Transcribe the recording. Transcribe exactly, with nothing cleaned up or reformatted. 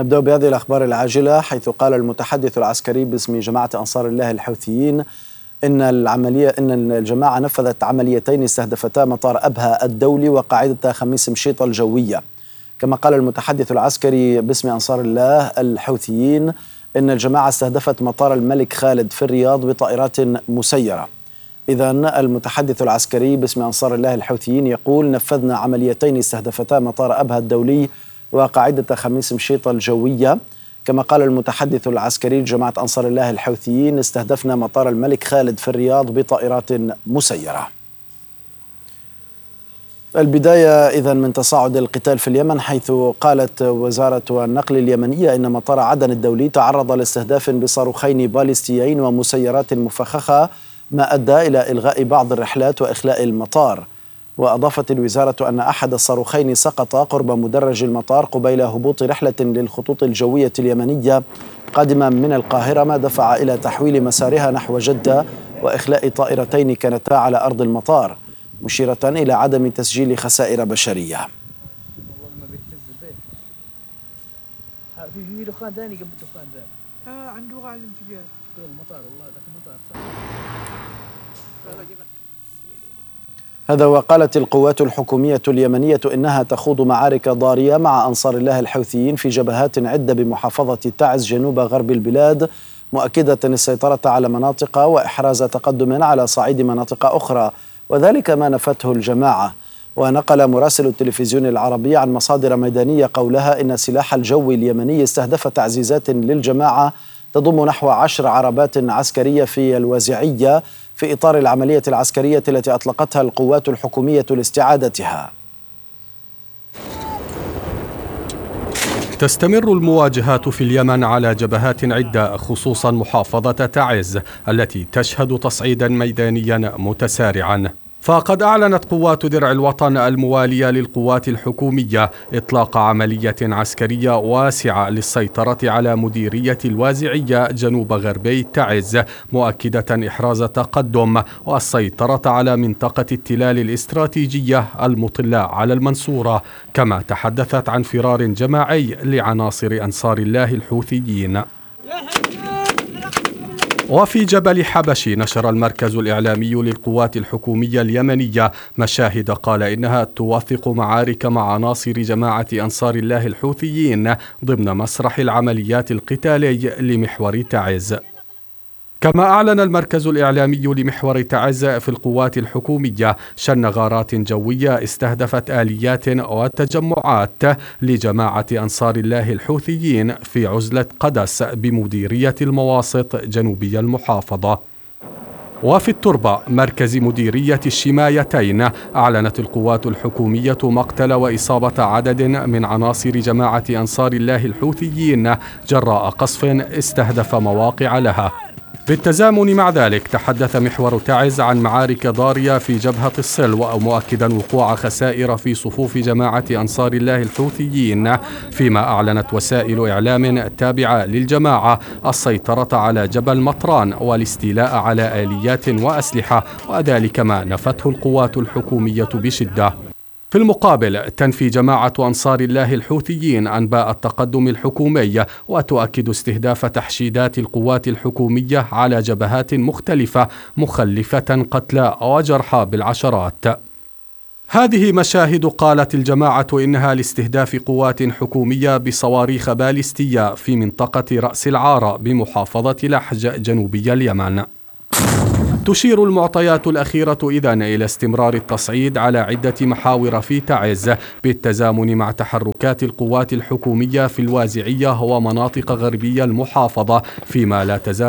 نبدأ بهذه الأخبار العاجلة، حيث قال المتحدث العسكري باسم جماعة أنصار الله الحوثيين إن العملية إن الجماعة نفذت عمليتين استهدفتا مطار أبها الدولي وقاعدة خميس مشيط الجوية. كما قال المتحدث العسكري باسم أنصار الله الحوثيين إن الجماعة استهدفت مطار الملك خالد في الرياض بطائرات مسيرة. إذن المتحدث العسكري باسم أنصار الله الحوثيين يقول: نفذنا عمليتين استهدفتا مطار أبها الدولي وقاعدة خميس مشيط الجوية. كما قال المتحدث العسكري لجماعة أنصار الله الحوثيين: استهدفنا مطار الملك خالد في الرياض بطائرات مسيرة. البداية إذن من تصاعد القتال في اليمن، حيث قالت وزارة النقل اليمنية إن مطار عدن الدولي تعرض لاستهداف بصاروخين باليستيين ومسيرات مفخخة، ما أدى إلى إلغاء بعض الرحلات وإخلاء المطار. وأضافت الوزارة أن أحد الصاروخين سقط قرب مدرج المطار قبيل هبوط رحلة للخطوط الجوية اليمنية قادمة من القاهرة، ما دفع إلى تحويل مسارها نحو جدة وإخلاء طائرتين كانتا على أرض المطار، مشيرة إلى عدم تسجيل خسائر بشرية. في دخان ثاني قبل الدخان ذا آه عنده وقع الانفجار في المطار. والله ذاك المطار هذا. وقالت القوات الحكومية اليمنية إنها تخوض معارك ضارية مع أنصار الله الحوثيين في جبهات عدة بمحافظة تعز جنوب غرب البلاد، مؤكدة السيطرة على مناطق وإحراز تقدم على صعيد مناطق أخرى، وذلك ما نفته الجماعة. ونقل مراسل التلفزيون العربي عن مصادر ميدانية قولها إن سلاح الجو اليمني استهدف تعزيزات للجماعة تضم نحو عشر عربات عسكرية في الوازعية في إطار العملية العسكرية التي أطلقتها القوات الحكومية لاستعادتها. تستمر المواجهات في اليمن على جبهات عدة، خصوصا محافظة تعز التي تشهد تصعيدا ميدانيا متسارعا. فقد أعلنت قوات درع الوطن الموالية للقوات الحكومية إطلاق عملية عسكرية واسعة للسيطرة على مديرية الوازعية جنوب غربي تعز، مؤكدة إحراز تقدم والسيطرة على منطقة التلال الاستراتيجية المطلة على المنصورة. كما تحدثت عن فرار جماعي لعناصر أنصار الله الحوثيين. وفي جبل حبشي نشر المركز الإعلامي للقوات الحكومية اليمنية مشاهد قال إنها توثق معارك مع عناصر جماعة أنصار الله الحوثيين ضمن مسرح العمليات القتالي لمحور تعز. كما أعلن المركز الإعلامي لمحور تعز في القوات الحكومية شن غارات جوية استهدفت آليات وتجمعات لجماعة أنصار الله الحوثيين في عزلة قدس بمديرية المواسط جنوبي المحافظة. وفي التربة مركز مديرية الشمايتين أعلنت القوات الحكومية مقتل وإصابة عدد من عناصر جماعة أنصار الله الحوثيين جراء قصف استهدف مواقع لها. بالتزامن مع ذلك تحدث محور تعز عن معارك ضارية في جبهة الصلو، مؤكدا وقوع خسائر في صفوف جماعة أنصار الله الحوثيين، فيما أعلنت وسائل إعلام تابعة للجماعة السيطرة على جبل مطران والاستيلاء على آليات وأسلحة، وذلك ما نفته القوات الحكومية بشدة. في المقابل تنفي جماعة أنصار الله الحوثيين أنباء التقدم الحكومي، وتؤكد استهداف تحشيدات القوات الحكومية على جبهات مختلفة مخلفة قتلى وجرحى بالعشرات. هذه مشاهد قالت الجماعة إنها لاستهداف قوات حكومية بصواريخ باليستية في منطقة رأس العارة بمحافظة لحج جنوبي اليمن. تشير المعطيات الأخيرة إذن إلى استمرار التصعيد على عدة محاور في تعز، بالتزامن مع تحركات القوات الحكومية في الوازعية ومناطق غربية المحافظة، فيما لا تزال